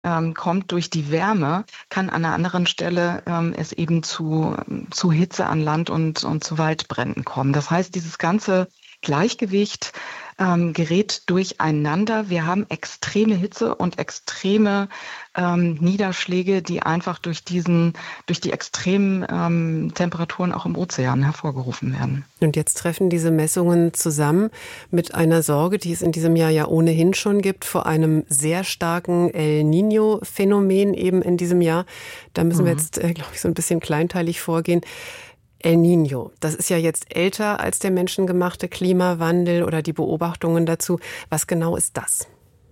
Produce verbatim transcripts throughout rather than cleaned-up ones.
ähm, kommt durch die Wärme, kann an einer anderen Stelle ähm, es eben zu, zu Hitze an Land und, und zu Waldbränden kommen. Das heißt, dieses ganze Gleichgewicht ähm, gerät durcheinander. Wir haben extreme Hitze und extreme ähm, Niederschläge, die einfach durch diesen, durch die extremen ähm, Temperaturen auch im Ozean hervorgerufen werden. Und jetzt treffen diese Messungen zusammen mit einer Sorge, die es in diesem Jahr ja ohnehin schon gibt, vor einem sehr starken El Niño-Phänomen eben in diesem Jahr. Da müssen mhm. wir jetzt, äh, glaube ich, so ein bisschen kleinteilig vorgehen. El Niño, das ist ja jetzt älter als der menschengemachte Klimawandel oder die Beobachtungen dazu. Was genau ist das?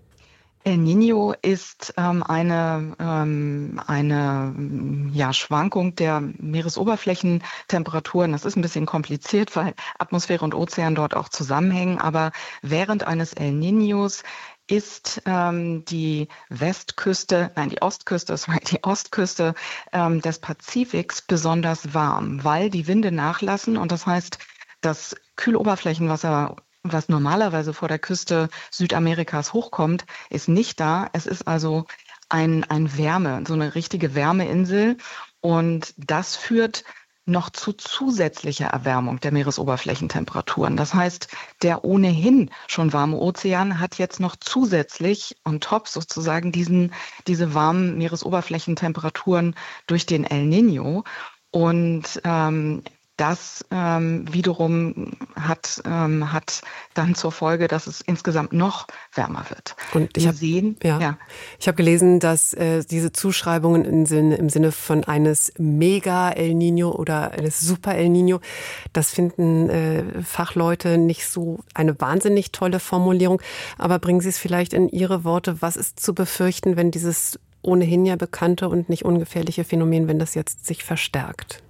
El Niño ist ähm, eine, ähm, eine ja, Schwankung der Meeresoberflächentemperaturen. Das ist ein bisschen kompliziert, weil Atmosphäre und Ozean dort auch zusammenhängen. Aber während eines El Niños ist ähm, die Westküste, nein, die Ostküste, sorry, die Ostküste ähm, des Pazifiks besonders warm, weil die Winde nachlassen und das heißt, das Kühloberflächenwasser, was normalerweise vor der Küste Südamerikas hochkommt, ist nicht da. Es ist also ein, ein Wärme, so eine richtige Wärmeinsel und das führt noch zu zusätzlicher Erwärmung der Meeresoberflächentemperaturen. Das heißt, der ohnehin schon warme Ozean hat jetzt noch zusätzlich on top sozusagen diesen, diese warmen Meeresoberflächentemperaturen durch den El Niño. Und ähm, das ähm, wiederum hat, ähm, hat dann zur Folge, dass es insgesamt noch wärmer wird. Und ich habe ja, ja. ich habe gelesen, dass äh, diese Zuschreibungen im Sinne, im Sinne von eines Mega El Niño oder eines Super El Niño, das finden äh, Fachleute nicht so eine wahnsinnig tolle Formulierung. Aber bringen Sie es vielleicht in Ihre Worte, was ist zu befürchten, wenn dieses ohnehin ja bekannte und nicht ungefährliche Phänomen, wenn das jetzt sich verstärkt?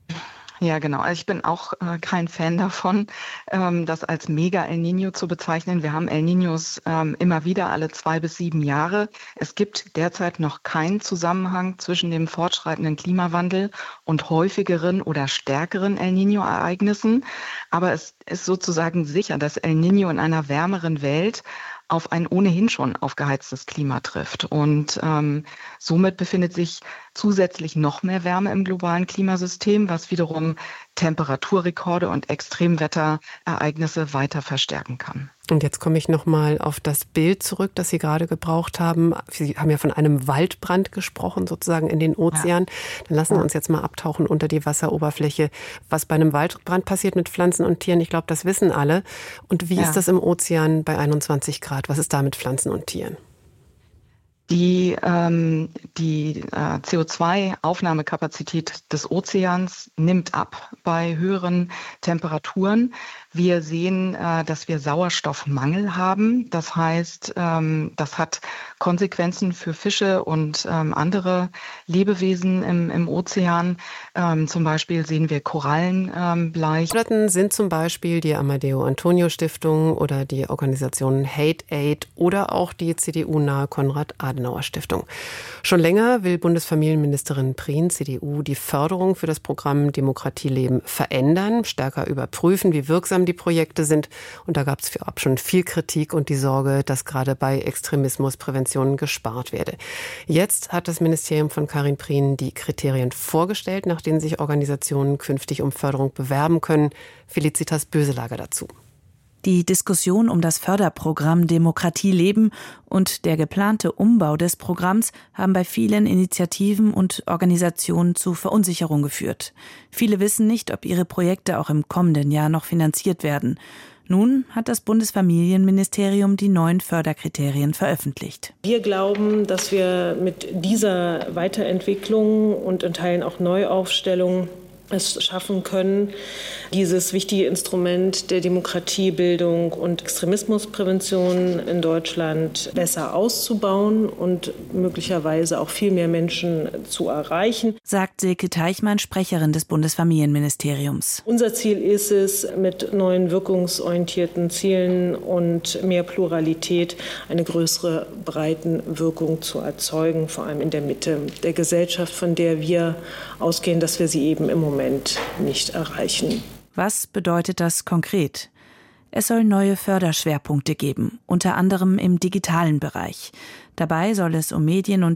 Ja, genau. Also ich bin auch äh, kein Fan davon, ähm, das als Mega El Niño zu bezeichnen. Wir haben El Niños ähm, immer wieder alle zwei bis sieben Jahre. Es gibt derzeit noch keinen Zusammenhang zwischen dem fortschreitenden Klimawandel und häufigeren oder stärkeren El Niño-Ereignissen. Aber es ist sozusagen sicher, dass El Niño in einer wärmeren Welt auf ein ohnehin schon aufgeheiztes Klima trifft. Und ähm, somit befindet sich zusätzlich noch mehr Wärme im globalen Klimasystem, was wiederum Temperaturrekorde und Extremwetterereignisse weiter verstärken kann. Und jetzt komme ich noch mal auf das Bild zurück, das Sie gerade gebraucht haben. Sie haben ja von einem Waldbrand gesprochen, sozusagen in den Ozean. Ja. Dann lassen wir uns jetzt mal abtauchen unter die Wasseroberfläche. Was bei einem Waldbrand passiert mit Pflanzen und Tieren, ich glaube, das wissen alle. Und wie ja. ist das im Ozean bei einundzwanzig Grad? Was ist da mit Pflanzen und Tieren? Die, ähm, die äh, C O zwei Aufnahmekapazität des Ozeans nimmt ab bei höheren Temperaturen. Wir sehen, äh, dass wir Sauerstoffmangel haben. Das heißt, ähm, das hat Konsequenzen für Fische und ähm, andere Lebewesen im, im Ozean. Ähm, zum Beispiel sehen wir Korallen ähm, bleich. Sind zum Beispiel die Amadeo Antonio Stiftung oder die Organisation Hate Aid oder auch die C D U-nahe Konrad-Adenauer-Stiftung. Schon länger will Bundesfamilienministerin Prien, C D U, die Förderung für das Programm Demokratie leben verändern, stärker überprüfen, wie wirksam die Projekte sind. Und da gab es vorab schon viel Kritik und die Sorge, dass gerade bei Extremismusprävention gespart werde. Jetzt hat das Ministerium von Karin Prien die Kriterien vorgestellt, nach denen sich Organisationen künftig um Förderung bewerben können. Felicitas Böselager dazu. Die Diskussion um das Förderprogramm Demokratie leben und der geplante Umbau des Programms haben bei vielen Initiativen und Organisationen zu Verunsicherung geführt. Viele wissen nicht, ob ihre Projekte auch im kommenden Jahr noch finanziert werden. Nun hat das Bundesfamilienministerium die neuen Förderkriterien veröffentlicht. Wir glauben, dass wir mit dieser Weiterentwicklung und in Teilen auch Neuaufstellung es schaffen können, dieses wichtige Instrument der Demokratiebildung und Extremismusprävention in Deutschland besser auszubauen und möglicherweise auch viel mehr Menschen zu erreichen, sagt Silke Teichmann, Sprecherin des Bundesfamilienministeriums. Unser Ziel ist es, mit neuen wirkungsorientierten Zielen und mehr Pluralität eine größere Breitenwirkung zu erzeugen, vor allem in der Mitte der Gesellschaft, von der wir ausgehen, dass wir sie eben im Moment nicht erreichen. Was bedeutet das konkret? Es soll neue Förderschwerpunkte geben, unter anderem im digitalen Bereich. Dabei soll es um Medien- und